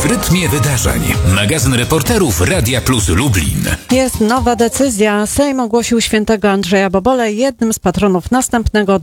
w rytmie wydarzeń. Magazyn reporterów Radia Plus Lublin. Jest nowa decyzja. Sejm ogłosił świętego Andrzeja Bobolę jednym z patronów następnego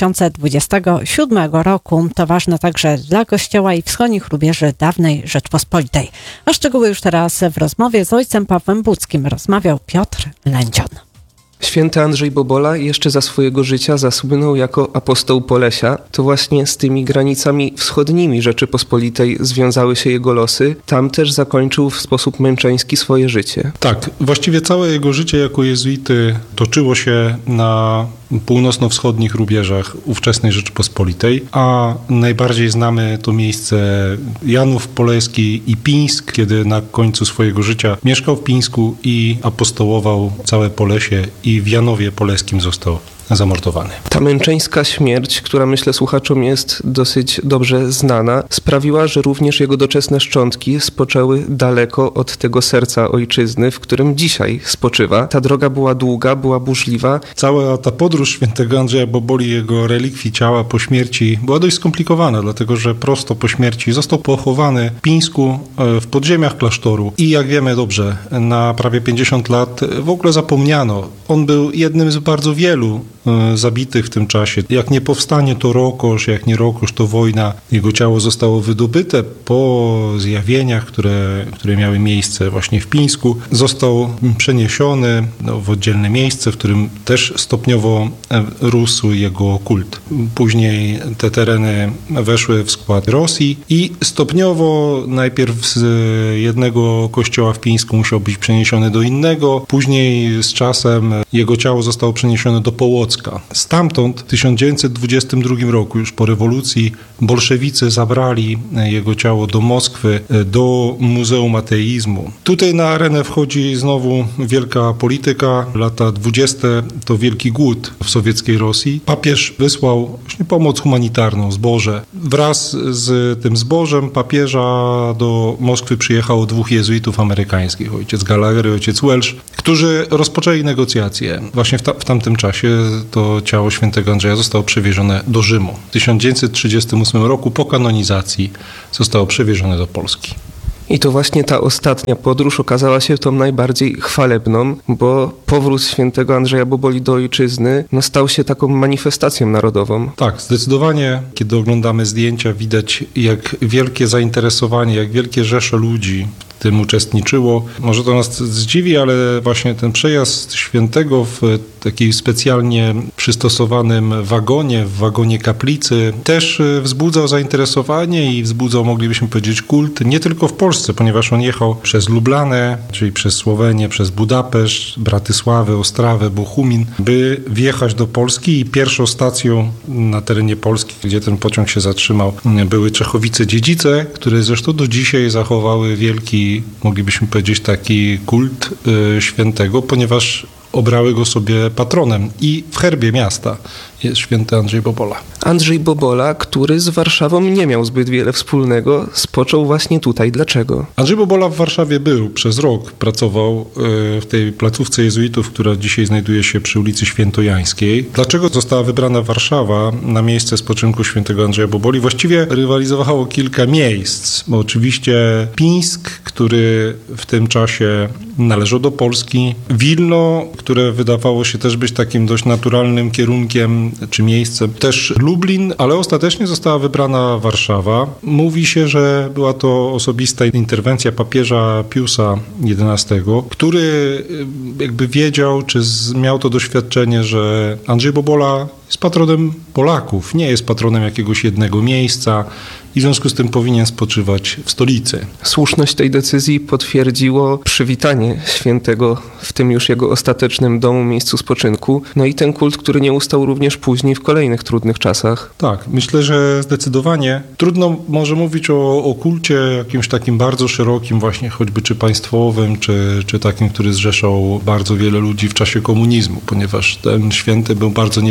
2027 roku. To ważne także dla Kościoła i wschodnich rubieży dawnej Rzeczpospolitej. A szczegóły już teraz w rozmowie z ojcem Pawłem Budzkim rozmawiał Piotr Lędzion. Święty Andrzej Bobola jeszcze za swojego życia zasłynął jako apostoł Polesia. To właśnie z tymi granicami wschodnimi Rzeczypospolitej związały się jego losy. Tam też zakończył w sposób męczeński swoje życie. Tak, właściwie całe jego życie jako jezuity toczyło się na północno-wschodnich rubieżach ówczesnej Rzeczypospolitej, a najbardziej znamy to miejsce Janów Poleski i Pińsk, kiedy na końcu swojego życia mieszkał w Pińsku i apostołował całe Polesie i w Janowie Poleskim został zamordowany. Ta męczeńska śmierć, która myślę słuchaczom jest dosyć dobrze znana, sprawiła, że również jego doczesne szczątki spoczęły daleko od tego serca ojczyzny, w którym dzisiaj spoczywa. Ta droga była długa, była burzliwa. Cała ta podróż świętego Andrzeja Boboli, jego relikwii ciała po śmierci była dość skomplikowana, dlatego że prosto po śmierci został pochowany w Pińsku, w podziemiach klasztoru i jak wiemy dobrze, na prawie 50 lat w ogóle zapomniano. On był jednym z bardzo wielu zabitych w tym czasie. Jak nie powstanie, to rokosz, jak nie rokosz, to wojna. Jego ciało zostało wydobyte po zjawieniach, które miały miejsce właśnie w Pińsku. Został przeniesiony w oddzielne miejsce, w którym też stopniowo rósł jego kult. Później te tereny weszły w skład Rosji i stopniowo najpierw z jednego kościoła w Pińsku musiał być przeniesiony do innego. Później z czasem jego ciało zostało przeniesione do Połocka. Stamtąd w 1922 roku, już po rewolucji, bolszewicy zabrali jego ciało do Moskwy, do Muzeum Ateizmu. Tutaj na arenę wchodzi znowu wielka polityka. Lata 20. to wielki głód w sowieckiej Rosji. Papież wysłał właśnie pomoc humanitarną, zboże. Wraz z tym zbożem papieża do Moskwy przyjechało 2 jezuitów amerykańskich, ojciec Gallagher i ojciec Welsh, którzy rozpoczęli negocjacje. Właśnie w tamtym czasie to ciało świętego Andrzeja zostało przewiezione do Rzymu. W 1938 roku po kanonizacji zostało przewiezione do Polski. I to właśnie ta ostatnia podróż okazała się tą najbardziej chwalebną, bo powrót świętego Andrzeja Boboli do ojczyzny stał się taką manifestacją narodową. Tak, zdecydowanie, kiedy oglądamy zdjęcia, widać jak wielkie zainteresowanie, jak wielkie rzesze ludzi w tym uczestniczyło. Może to nas zdziwi, ale właśnie ten przejazd świętego w takiej specjalnie przystosowanym wagonie, w wagonie kaplicy, też wzbudzał zainteresowanie i wzbudzał, moglibyśmy powiedzieć, kult nie tylko w Polsce, ponieważ on jechał przez Lublanę, czyli przez Słowenię, przez Budapeszt, Bratysławę, Ostrawę, Bochumin, by wjechać do Polski i pierwszą stacją na terenie Polski, gdzie ten pociąg się zatrzymał, były Czechowice-Dziedzice, które zresztą do dzisiaj zachowały wielki, moglibyśmy powiedzieć, taki kult świętego, ponieważ obrały go sobie patronem i w herbie miasta jest święty Andrzej Bobola. Andrzej Bobola, który z Warszawą nie miał zbyt wiele wspólnego, spoczął właśnie tutaj. Dlaczego? Andrzej Bobola w Warszawie był przez rok, pracował w tej placówce jezuitów, która dzisiaj znajduje się przy ulicy Świętojańskiej. Dlaczego została wybrana Warszawa na miejsce spoczynku świętego Andrzeja Boboli? Właściwie rywalizowało kilka miejsc, bo oczywiście Pińsk, który w tym czasie należał do Polski, Wilno, które wydawało się też być takim dość naturalnym kierunkiem czy miejscem, też Lublin, ale ostatecznie została wybrana Warszawa. Mówi się, że była to osobista interwencja papieża Piusa XI, który jakby wiedział, czy miał to doświadczenie, że Andrzej Bobola jest patronem Polaków, nie jest patronem jakiegoś jednego miejsca i w związku z tym powinien spoczywać w stolicy. Słuszność tej decyzji potwierdziło przywitanie świętego w tym już jego ostatecznym domu, miejscu spoczynku. No i ten kult, który nie ustał również później w kolejnych trudnych czasach. Tak, myślę, że zdecydowanie trudno może mówić o kulcie jakimś takim bardzo szerokim, właśnie choćby czy państwowym, czy takim, który zrzeszał bardzo wiele ludzi w czasie komunizmu, ponieważ ten święty był bardzo niewygodny.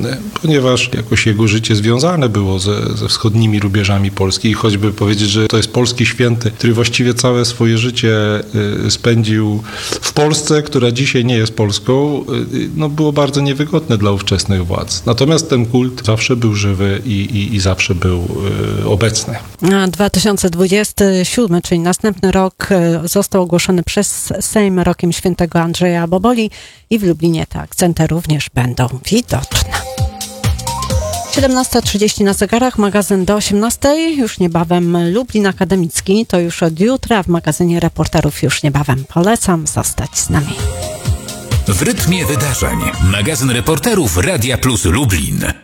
ważny, ponieważ jakoś jego życie związane było ze wschodnimi rubieżami Polski i choćby powiedzieć, że to jest polski święty, który właściwie całe swoje życie spędził w Polsce, która dzisiaj nie jest Polską, no było bardzo niewygodne dla ówczesnych władz. Natomiast ten kult zawsze był żywy i zawsze był obecny. 2027, czyli następny rok, został ogłoszony przez Sejm rokiem świętego Andrzeja Boboli i w Lublinie te akcenty również będą widoczne. 17:30 na zegarach, magazyn do 18:00, już niebawem Lublin Akademicki, to już od jutra w magazynie reporterów już niebawem. Polecam zostać z nami. W rytmie wydarzeń. Magazyn reporterów Radia Plus Lublin.